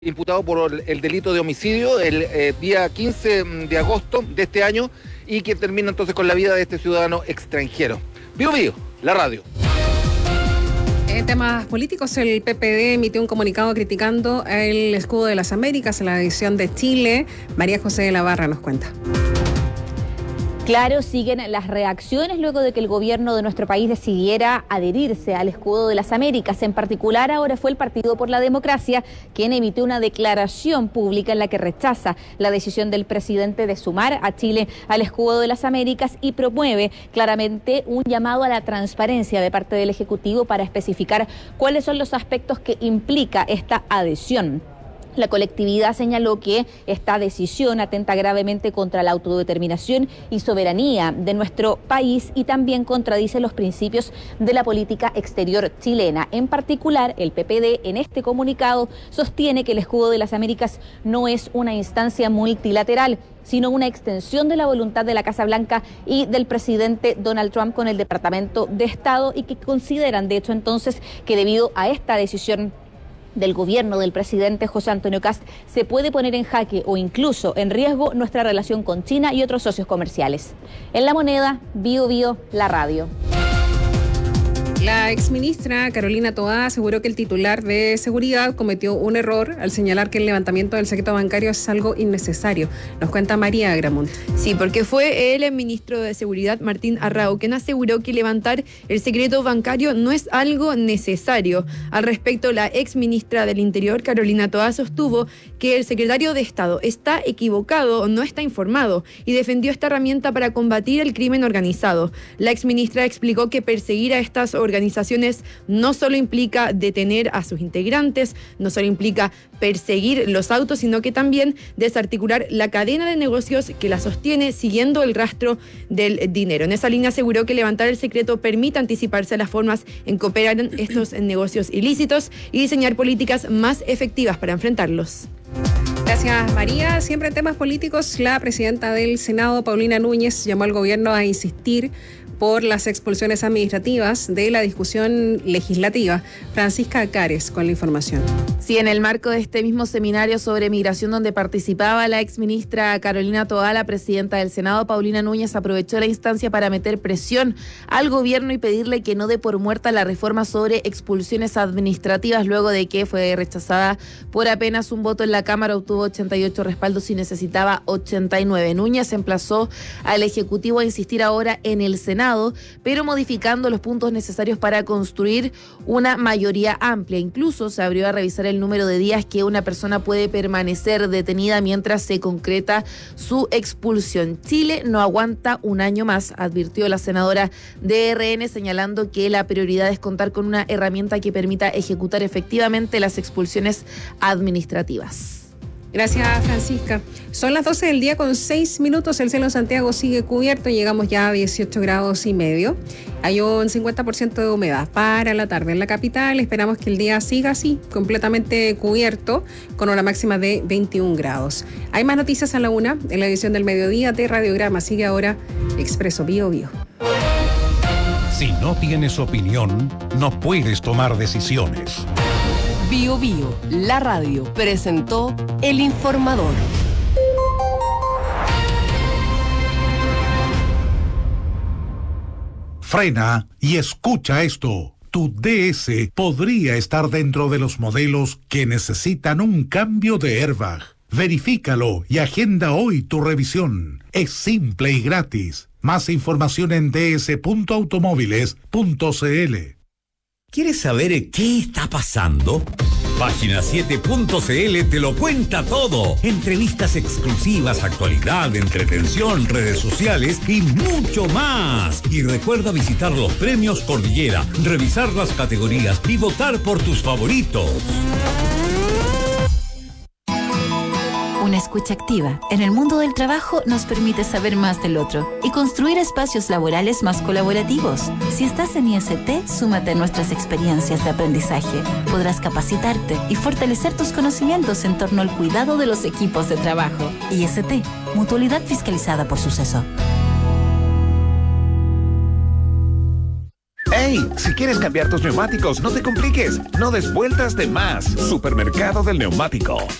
imputado por el delito de homicidio el día 15 de agosto de este año y que termina entonces con la vida de este ciudadano extranjero. Vivo Vivo, la radio. En temas políticos, el PPD emitió un comunicado criticando el escudo de las Américas en la edición de Chile. María José de la Barra nos cuenta. Claro, siguen las reacciones luego de que el gobierno de nuestro país decidiera adherirse al escudo de las Américas. En particular, ahora fue el Partido por la Democracia quien emitió una declaración pública en la que rechaza la decisión del presidente de sumar a Chile al escudo de las Américas y promueve claramente un llamado a la transparencia de parte del Ejecutivo para especificar cuáles son los aspectos que implica esta adhesión. La colectividad señaló que esta decisión atenta gravemente contra la autodeterminación y soberanía de nuestro país y también contradice los principios de la política exterior chilena. En particular, el PPD en este comunicado sostiene que el escudo de las Américas no es una instancia multilateral, sino una extensión de la voluntad de la Casa Blanca y del presidente Donald Trump con el Departamento de Estado y que consideran, de hecho, entonces, que debido a esta decisión del gobierno del presidente José Antonio Kast se puede poner en jaque o incluso en riesgo nuestra relación con China y otros socios comerciales. En La Moneda, Bio Bio, la radio. La exministra Carolina Toá aseguró que el titular de Seguridad cometió un error al señalar que el levantamiento del secreto bancario es algo innecesario. Nos cuenta María Agramont. Sí, porque fue el ministro de Seguridad, Martín Arrau, quien aseguró que levantar el secreto bancario no es algo necesario. Al respecto, la exministra del Interior, Carolina Toá, sostuvo que el secretario de Estado está equivocado o no está informado y defendió esta herramienta para combatir el crimen organizado. La exministra explicó que perseguir a estas organizaciones no solo implica detener a sus integrantes, no solo implica perseguir los autos, sino que también desarticular la cadena de negocios que la sostiene siguiendo el rastro del dinero. En esa línea aseguró que levantar el secreto permite anticiparse a las formas en que operan estos negocios ilícitos y diseñar políticas más efectivas para enfrentarlos. Gracias, María. Siempre en temas políticos, la presidenta del Senado, Paulina Núñez, llamó al gobierno a insistir por las expulsiones administrativas de la discusión legislativa. Francisca Cares con la información. Sí, en el marco de este mismo seminario sobre migración donde participaba la exministra Carolina Toá, la presidenta del Senado, Paulina Núñez, aprovechó la instancia para meter presión al gobierno y pedirle que no dé por muerta la reforma sobre expulsiones administrativas, luego de que fue rechazada por apenas un voto en la Cámara, obtuvo 88 respaldos y necesitaba 89. Núñez emplazó al Ejecutivo a insistir ahora en el Senado, pero modificando los puntos necesarios para construir una mayoría amplia. Incluso se abrió a revisar el número de días que una persona puede permanecer detenida mientras se concreta su expulsión. Chile no aguanta un año más, advirtió la senadora de RN, señalando que la prioridad es contar con una herramienta que permita ejecutar efectivamente las expulsiones administrativas. Gracias, Francisca. Son las 12 del día con 6 minutos. El cielo en Santiago sigue cubierto. Llegamos ya a 18 grados y medio. Hay un 50% de humedad para la tarde en la capital. Esperamos que el día siga así, completamente cubierto, con una máxima de 21 grados. Hay más noticias a la 1 en la edición del mediodía de Radiograma. Sigue ahora Expreso Bio Bio. Si no tienes opinión, no puedes tomar decisiones. Bio Bio, la radio, presentó El Informador. Frena y escucha esto. Tu DS podría estar dentro de los modelos que necesitan un cambio de airbag. Verifícalo y agenda hoy tu revisión. Es simple y gratis. Más información en ds.automóviles.cl. ¿Quieres saber qué está pasando? Página 7.cl te lo cuenta todo. Entrevistas exclusivas, actualidad, entretención, redes sociales y mucho más. Y recuerda visitar los premios Cordillera, revisar las categorías y votar por tus favoritos. Una escucha activa en el mundo del trabajo nos permite saber más del otro y construir espacios laborales más colaborativos. Si estás en IST, súmate a nuestras experiencias de aprendizaje. Podrás capacitarte y fortalecer tus conocimientos en torno al cuidado de los equipos de trabajo. IST, mutualidad fiscalizada por Suceso. ¡Hey! Si quieres cambiar tus neumáticos, no te compliques. No des vueltas de más. Supermercado del Neumático.